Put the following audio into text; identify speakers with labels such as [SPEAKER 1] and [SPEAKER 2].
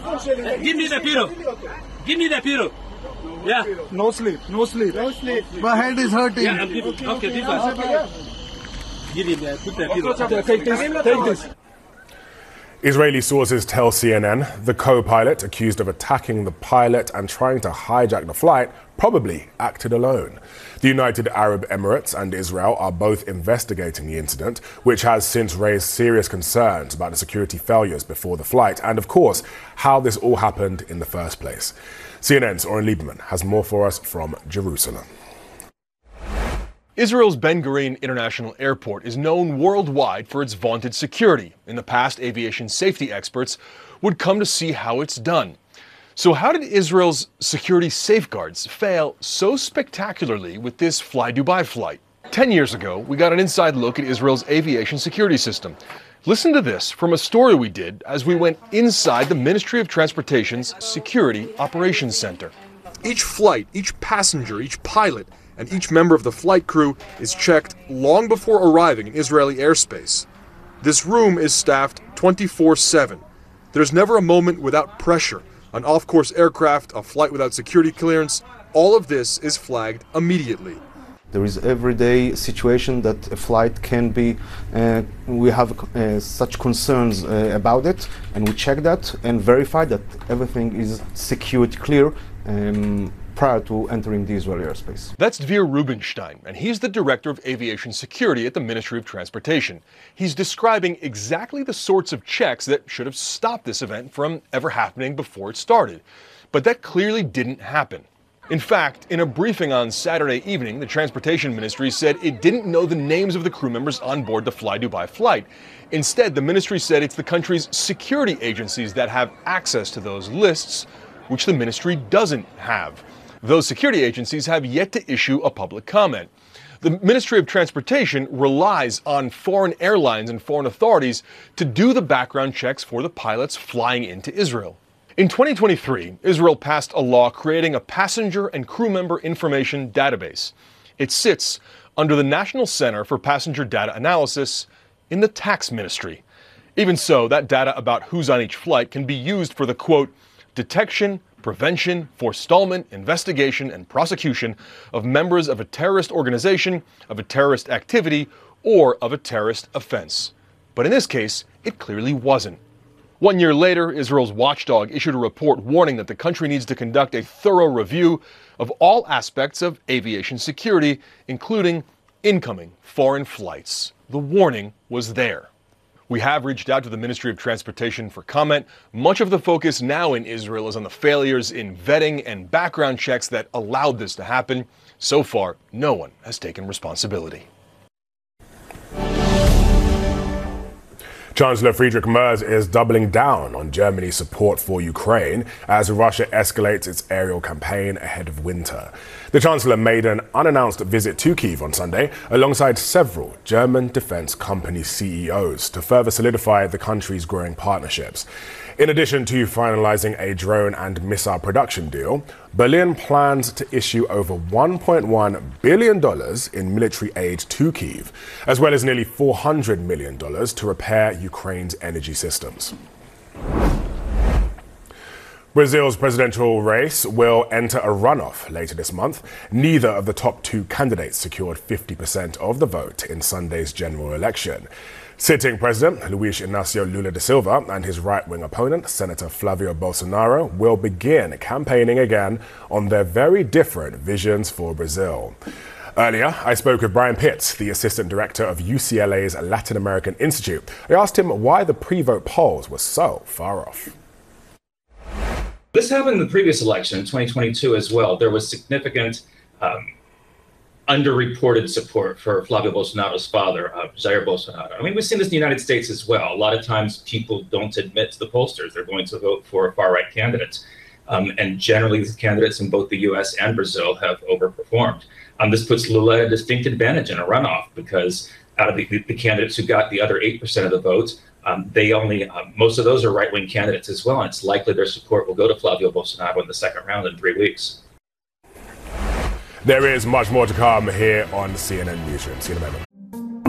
[SPEAKER 1] Give me the pillow. Give me the pillow. Yeah.
[SPEAKER 2] No sleep. No sleep.
[SPEAKER 3] No sleep.
[SPEAKER 2] My head is hurting.
[SPEAKER 1] Yeah, okay, this one. Give him the, put the pillow.
[SPEAKER 2] Take this. Take this.
[SPEAKER 4] Israeli sources tell CNN the co-pilot, accused of attacking the pilot and trying to hijack the flight, probably acted alone. The United Arab Emirates and Israel are both investigating the incident, which has since raised serious concerns about the security failures before the flight and, of course, how this all happened in the first place. CNN's Oren Lieberman has more for us from Jerusalem.
[SPEAKER 5] Israel's Ben Gurion International Airport is known worldwide for its vaunted security. In the past, aviation safety experts would come to see how it's done. So how did Israel's security safeguards fail so spectacularly with this Fly Dubai flight? 10 years ago, we got an inside look at Israel's aviation security system. Listen to this from a story we did as we went inside the Ministry of Transportation's Security Operations Center. Each flight, each passenger, each pilot, and each member of the flight crew is checked long before arriving in Israeli airspace. This room is staffed 24/7. There's never a moment without pressure. An off-course aircraft, a flight without security clearance, all of this is flagged immediately.
[SPEAKER 6] There is everyday situation that a flight can be, we have such concerns about it, and we check that and verify that everything is secured clear prior to entering the Israeli airspace. That's Dvir Rubinstein, and he's the Director of Aviation Security at the Ministry of Transportation. He's describing exactly the sorts of checks that should have stopped this event from ever happening before it started. But that clearly didn't happen. In fact, in a briefing on Saturday evening, the Transportation Ministry said it didn't know the names of the crew members on board the Fly Dubai flight. Instead, the ministry said it's the country's security agencies that have access to those lists, which the ministry doesn't have. Those security agencies have yet to issue a public comment. The Ministry of Transportation relies on foreign airlines and foreign authorities to do the background checks for the pilots flying into Israel. In 2023, Israel passed a law creating a passenger and crew member information database. It sits under the National Center for Passenger Data Analysis in the Tax Ministry. Even so, that data about who's on each flight can be used for the, quote, detection, prevention, forestallment, investigation, and prosecution of members of a terrorist organization, of a terrorist activity, or of a terrorist offense. But in this case, it clearly wasn't. 1 year later, Israel's watchdog issued a report warning that the country needs to conduct a thorough review of all aspects of aviation security, including incoming foreign flights. The warning was there. We have reached out to the Ministry of Transportation for comment. Much of the focus now in Israel is on the failures in vetting and background checks that allowed this to happen. So far, no one has taken responsibility.
[SPEAKER 4] Chancellor Friedrich Merz is doubling down on Germany's support for Ukraine as Russia escalates its aerial campaign ahead of winter. The Chancellor made an unannounced visit to Kyiv on Sunday alongside several German defense company CEOs to further solidify the country's growing partnerships. In addition to finalizing a drone and missile production deal, Berlin plans to issue over $1.1 billion in military aid to Kyiv, as well as nearly $400 million to repair Ukraine's energy systems. Brazil's presidential race will enter a runoff later this month. Neither of the top two candidates secured 50% of the vote in Sunday's general election. Sitting President Luiz Inácio Lula da Silva and his right-wing opponent, Senator Flavio Bolsonaro, will begin campaigning again on their very different visions for Brazil. Earlier, I spoke with Brian Pitts, the assistant director of UCLA's Latin American Institute. I asked him why the pre-vote polls were so far off.
[SPEAKER 7] This happened in the previous election in 2022 as well. There was significant underreported support for Flavio Bolsonaro's father, Jair Bolsonaro. I mean, we've seen this in the United States as well. A lot of times people don't admit to the pollsters they're going to vote for far-right candidates. And generally, these candidates in both the U.S. and Brazil have overperformed. This puts Lula at a distinct advantage in a runoff because out of the candidates who got the other 8% of the vote, most of those are right-wing candidates as well, and it's likely their support will go to Flavio Bolsonaro in the second round in 3 weeks.
[SPEAKER 4] There is much more to come here on CNN Newsroom. See you in a moment.